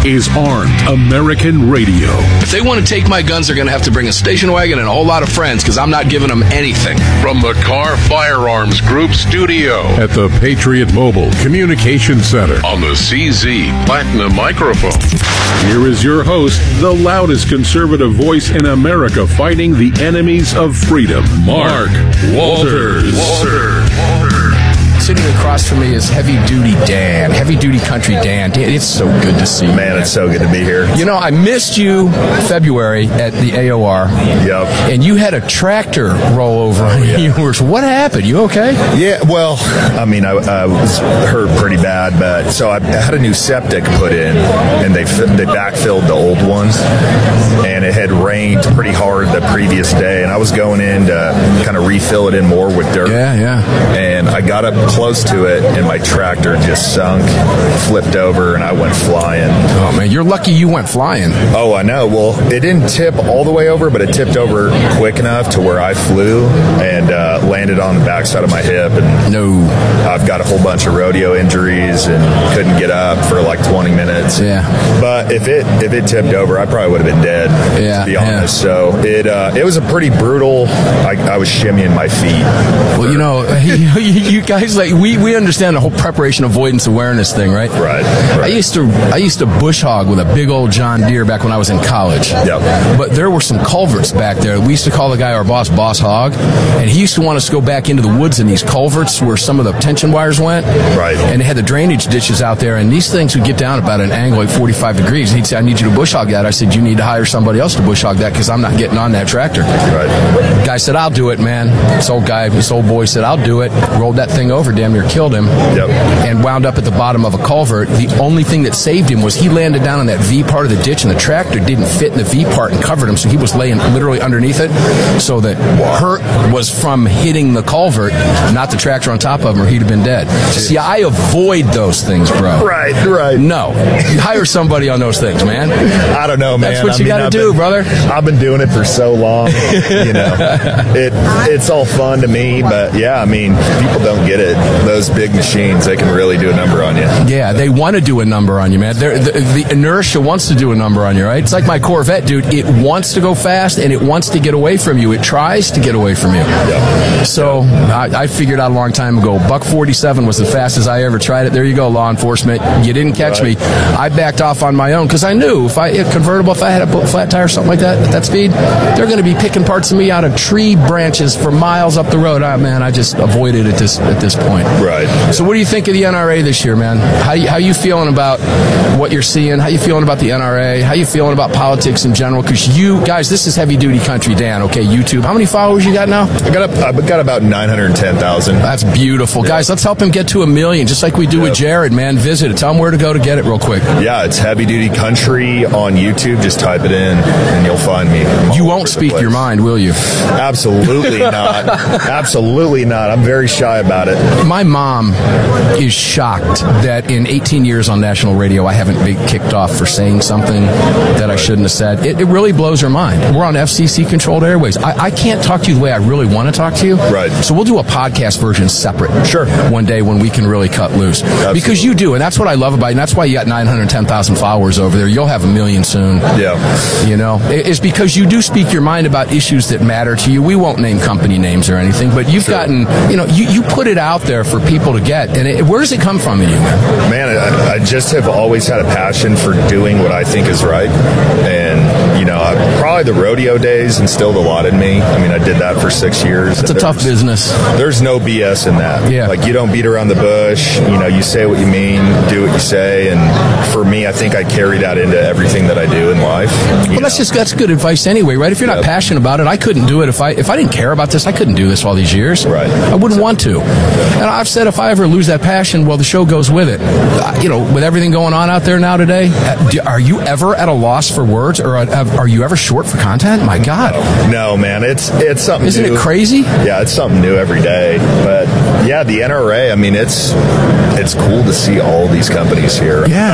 is Armed American Radio. If they want to take my guns, they're going to have to bring a station wagon and a whole lot of friends, because I'm not giving them anything. From the Car Firearms Group studio at the Patriot Mobile Communication Center on the CZ Platinum microphone. Here is your host, the loudest conservative voice in America fighting the enemies of freedom, Mark Walters. Sitting across from me is Heavy Duty Dan, Heavy Duty Country Dan. Dan, it's so good to see you. Man, it's so good to be here. You know, I missed you February at the AOR. Yep. And you had a tractor roll over on yours. What happened? You okay? Yeah, well, I mean, I was hurt pretty bad, but so I had a new septic put in, and they backfilled the old one, and it had rained pretty hard the previous day, and I was going in to kind of refill it in more with dirt. Yeah. And I got up close to it, and my tractor just sunk, flipped over, and I went flying. Oh, man, you're lucky you went flying. Oh, I know. Well, it didn't tip all the way over, but it tipped over quick enough to where I flew and landed on the backside of my hip. And no, I've got a whole bunch of rodeo injuries and couldn't get up for like 20 minutes. Yeah. But if it tipped over, I probably would have been dead, to be honest. So it was a pretty brutal, I was shimmying my feet. Well, you know, you guys, like, we understand the whole preparation avoidance awareness thing, right? Right. I used to bush hog with a big old John Deere back when I was in college. Yep. But there were some culverts back there. We used to call the guy our boss Hog, and he used to want us to go back into the woods in these culverts where some of the tension wires went. Right. And they had the drainage ditches out there, and these things would get down about an angle like 45 degrees. He'd say, I need you to bush hog that. I said, you need to hire somebody else to bush hog that because I'm not getting on that tractor. Right. Guy said, I'll do it, man. This old boy said, I'll do it. Rolled that thing over, damn near killed him. Yep. And wound up at the bottom of a culvert. The only thing that saved him was he landed down in that V part of the ditch, and the tractor didn't fit in the V part and covered him, so he was laying literally underneath it. So the hurt was from hitting the culvert, not the tractor on top of him, or he'd have been dead. See, I avoid those things, bro. Right. No. You hire somebody on those things, man. I don't know, man. That's what you got to do, brother. I've been doing it for so long. You know, it's all fun to me, but yeah, I mean, people don't get it. Those big machines, they can really do a number on you. Yeah, they want to do a number on you, man. The inertia wants to do a number on you, right? It's like my Corvette, dude. It wants to go fast, and it wants to get away from you. It tries to get away from you. Yeah. So I figured out a long time ago, buck 47 was the fastest I ever tried it. There you go, law enforcement. You didn't catch me. I backed off on my own because I knew if I had a flat tire or something like that, at that speed, they're going to be picking parts of me out of tree branches for miles up the road. Man, I just avoided it at this point. Right. So what do you think of the NRA this year, man? How you feeling about what you're seeing? How you feeling about the NRA? How you feeling about politics in general? Because you guys, this is Heavy Duty Country Dan, okay, YouTube. How many followers you got now? I've got about 910,000. That's beautiful. Yeah. Guys, let's help him get to 1 million, just like we do with Jared, man. Visit it. Tell him where to go to get it real quick. Yeah, it's Heavy Duty Country on YouTube. Just type it in, and you'll find me. You won't speak your mind, will you? Absolutely not. Absolutely not. I'm very shy about it. My mom is shocked that in 18 years on national radio, I haven't been kicked off for saying something that I shouldn't have said. It really blows her mind. We're on FCC-controlled airways. I can't talk to you the way I really want to talk to you. Right. So we'll do a podcast version separate. Sure. One day when we can really cut loose. Absolutely. Because you do, and that's what I love about you, and that's why you got 910,000 followers over there. You'll have 1 million soon. Yeah. You know, it's because you do speak your mind about issues that matter to you. We won't name company names or anything, but you've gotten, you put it out there for people to get. And where does it come from in you, man? Man, I just have always had a passion for doing what I think is right. And, probably the rodeo days instilled a lot in me. I mean, I did that for 6 years. It's a tough business. There's no BS in that. Yeah. Like, you don't beat around the bush. You say what you mean, do what you say. And for me, I think I carry that into everything that I do in life. Well, that's good advice anyway, right? If you're not passionate about it, I couldn't do it. If I didn't care about this, I couldn't do this all these years. Right. I wouldn't want to. And I've said if I ever lose that passion, well, the show goes with it. With everything going on out there now today, are you ever at a loss for words, or are you ever short for content? My God. No, man. It's something Isn't new. it crazy? Yeah, it's something new every day. But yeah, the NRA, I mean, it's cool to see all these companies here. Yeah. I thought it was going to be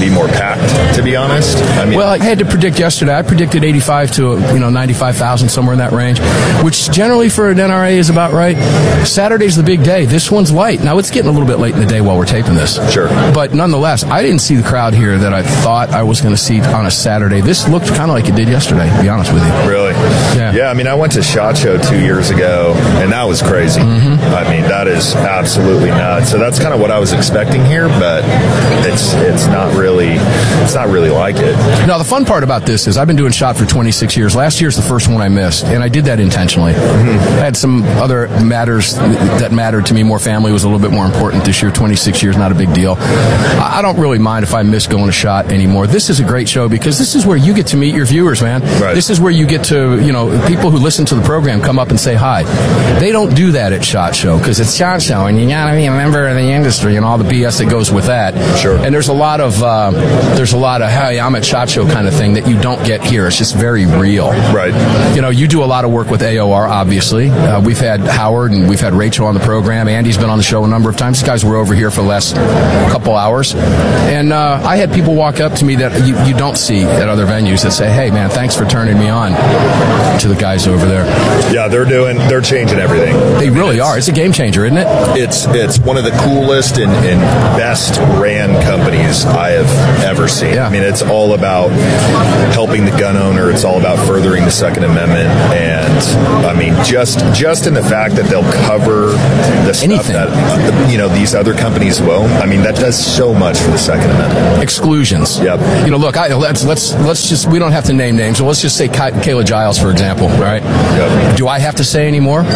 be more packed, to be honest. I mean, well, I had to predict yesterday. I predicted 85 to 95,000, somewhere in that range, which generally for an NRA is about right. Saturday's the big day. This one's light. Now, it's getting a little bit late in the day while we're taping this. Sure. But nonetheless, I didn't see the crowd here that I thought I was going to see on a Saturday. This looked kind of like it did yesterday, to be honest with you. Really? Yeah, I mean, I went to SHOT Show 2 years ago, and that was crazy. I mean, that is absolutely nuts. So that's kind of what I was expecting here, but it's not really like it. Now, the fun part about this is I've been doing SHOT for 26 years. Last year's the first one I missed, and I did that intentionally. I had some other matters that mattered to me more. Family was a little bit more important this year. 26 years, not a big deal. I don't really mind if I miss going to SHOT anymore. This is a great show because this is where you get to meet your viewers, man. Right. This is where you get to, people who listen to the program come up and say hi. They don't do that at SHOT Show because it's SHOT Show and you gotta be a member of the industry and all the BS that goes with that. Sure. And there's a lot of hey, I'm at SHOT Show kind of thing that you don't get here. It's just very real. Right. You do a lot of work with AOR, obviously. We've had Howard and we've had Rachel on the program. Andy's been on the show a number of times. These guys were over here for the last couple hours. And I had people walk up to me that you don't see at other venues that say, hey, man, thanks for turning me on to the guys over there. Yeah, they're changing everything. They really are. It's a game changer, isn't it? It's one of the coolest and best ran companies I have ever seen. Yeah. I mean, it's all about helping the gun owner. It's all about furthering the Second Amendment. And, I mean, just in the fact that they'll cover the stuff that, these other companies won't, I mean, that does so much for the Second Amendment. Exclusions. Yep. Look, let's just, we don't have to name names. So let's just say Kayla Giles, for example, right? Yep. Do I have to say any more?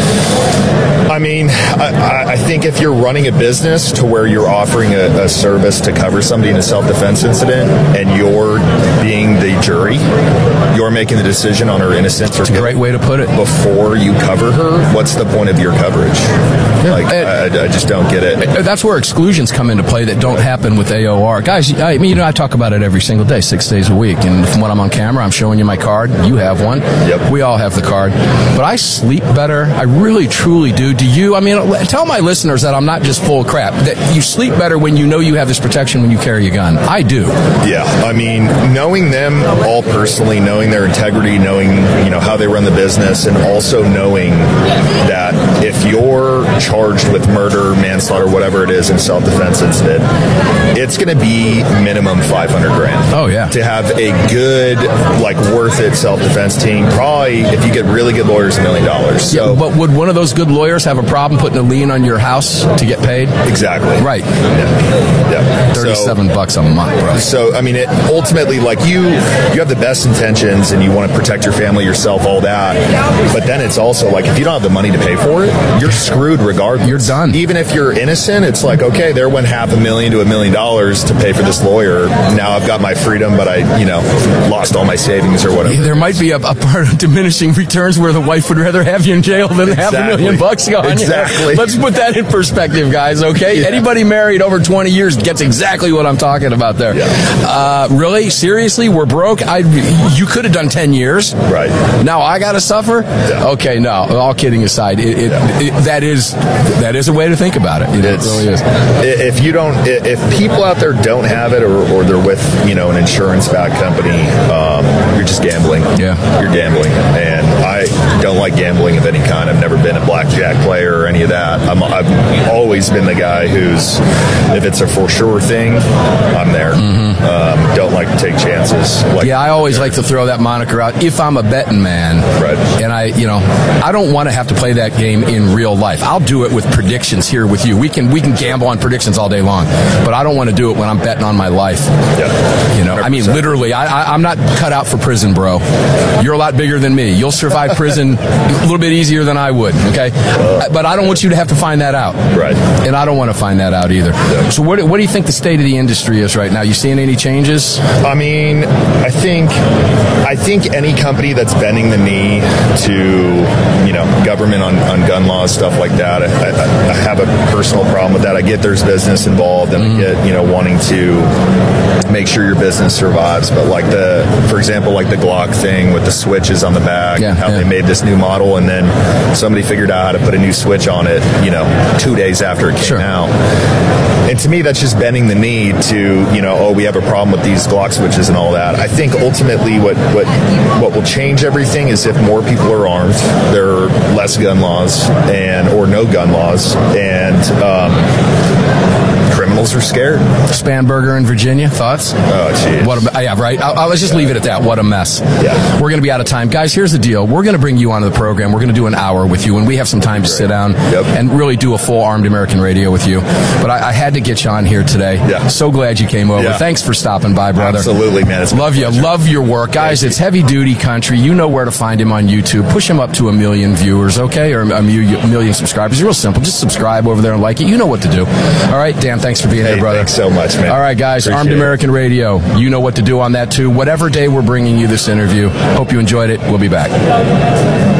I mean, I think if you're running a business to where you're offering a service to cover somebody in a self-defense incident and you're being the jury, you're making the decision on her innocence or guilt. It's a great way to put it. Before you cover her, what's the point of your coverage? Yeah. I just don't get it. That's where exclusions come into play that don't happen with AOR. Guys, I talk about it every single day, 6 days a week. And from when I'm on camera, I'm showing you my card. You have one. Yep. We all have the card. But I sleep better. I really, truly do. Do you? I mean, tell my listeners that I'm not just full of crap, that you sleep better when you know you have this protection when you carry a gun. I do. Yeah. I mean, knowing them all personally, knowing their integrity, knowing, how they run the business, and also knowing that if you're charged with murder, manslaughter, whatever it is in self-defense incident, it's going to be minimum $500,000. Oh, yeah. To have a good, worth it self-defense team, probably, if you get really good lawyers, $1 million. So, yeah, but would one of those good lawyers have a problem putting a lien on your house to get paid? Exactly. Right. Yeah. $37 a month, bro. So, I mean, ultimately, you have the best intentions and you want to protect your family, yourself, all that. But then it's also if you don't have the money to pay for it, you're screwed regardless. You're done. Even if you're innocent, it's okay, there went $500,000 to $1 million to pay for this lawyer. Now I've got my freedom, but I, lost all my savings or whatever. There might be a part of diminishing returns where the wife would rather have you in jail than $500,000 gone. Exactly. Let's put that in perspective, guys, okay? Yeah. Anybody married over 20 years gets exactly what I'm talking about there. Yeah. Really? Seriously? We're broke? You could have done 10 years. Right. Now I got to suffer? Yeah. Okay, no. All kidding aside, that is a way to think about it. It really is. If people out there don't have it or they're with, an insurance-backed company, you're just gambling. Yeah. You're gambling. And I don't like gambling of any kind. I've never been a blackjack player or any of that. I've always been the guy who's, if it's a for sure thing, I'm there. Don't like to take chances. I always like to throw that moniker out. If I'm a betting man, right. And I don't want to have to play that game in real life. I'll do it with predictions here with you. We can gamble on predictions all day long, but I don't want to do it when I'm betting on my life. Yeah. I mean, literally, I'm not cut out for prison, bro. You're a lot bigger than me. You'll survive prison a little bit easier than I would, okay? But I don't want you to have to find that out. Right. And I don't want to find that out either. Yeah. So what do you think the state of the industry is right now? You seeing any changes? I mean, I think any company that's bending the knee to, you know, government on gun laws, stuff like that. I have a personal problem with that. I get there's business involved, and I get, you know, wanting to make sure your business survives. But like for example, like the Glock thing with the switches on the back, how they made this new model, and then somebody figured out how to put a new switch on it, you know, 2 days after it came out. And to me, that's just bending the knee to, you know, oh, we have a problem with these Glock switches and all that. I think ultimately what will change everything is if more people are armed, there are less gun laws or no gun laws, and criminals are scared. Spanberger in Virginia, thoughts? Oh, jeez. Yeah, right. I was just leave it at that. What a mess. Yeah. We're going to be out of time. Guys, here's the deal. We're going to bring you onto the program. We're going to do an hour with you, and we have some time to sit down and really do a full Armed American Radio with you. But I had to get you on here today. Yeah. So glad you came over. Yeah. Thanks for stopping by, brother. Absolutely, man. Love you. Love your work. Guys, it's Heavy Duty Country. You know where to find him on YouTube. Push him up to 1 million viewers, okay? Or a million subscribers. It's real simple. Just subscribe over there and like it. You know what to do. All right, Dan, thanks for being here, brother. Thanks so much, man. All right, guys, Appreciate Armed American Radio. You know what to do on that, too. Whatever day we're bringing you this interview. Hope you enjoyed it. We'll be back.